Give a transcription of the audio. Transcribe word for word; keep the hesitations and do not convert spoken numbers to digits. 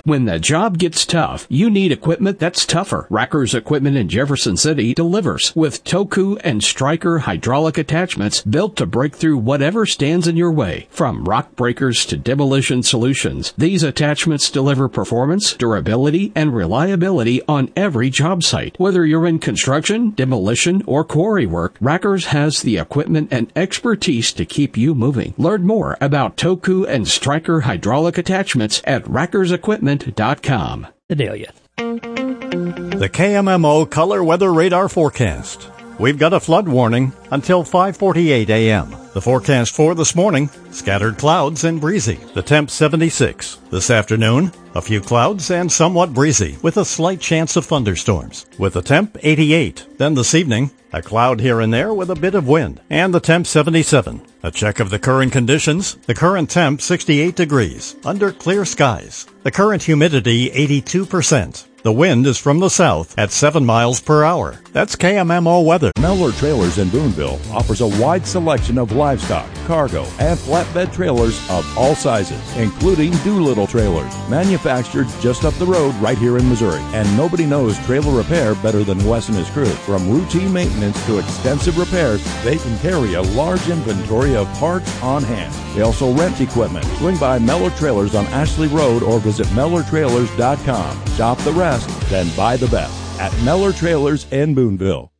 When the job gets tough, you need equipment that's tougher. Racker's Equipment in Jefferson City delivers with Toku and Stryker hydraulic attachments built to break through whatever stands in your way. From rock breakers to demolition solutions, these attachments deliver performance, durability, and reliability on every job site. Whether you're in construction, demolition, or quarry work, Rackers has the equipment and expertise to keep you moving. Learn more about Toku and Stryker hydraulic attachments at rackers equipment dot com. Adelia. The K M M O Color Weather Radar Forecast. We've got a flood warning until five forty-eight a.m. The forecast for this morning, scattered clouds and breezy. The temp seventy-six. This afternoon, a few clouds and somewhat breezy with a slight chance of thunderstorms. With the temp eighty-eight. Then this evening, a cloud here and there with a bit of wind. And the temp seventy-seven. A check of the current conditions. The current temp sixty-eight degrees under clear skies. The current humidity eighty-two percent. The wind is from the south at seven miles per hour. That's K M M O weather. Mellor Trailers in Boonville offers a wide selection of livestock, cargo, and flatbed trailers of all sizes, including Doolittle trailers, manufactured just up the road right here in Missouri. And nobody knows trailer repair better than Wes and his crew. From routine maintenance to extensive repairs, they can carry a large inventory of parts on hand. They also rent equipment. Swing by Mellor Trailers on Ashley Road or visit mellor trailers dot com. Shop the rest, then buy the best at Mellor Trailers in Boonville.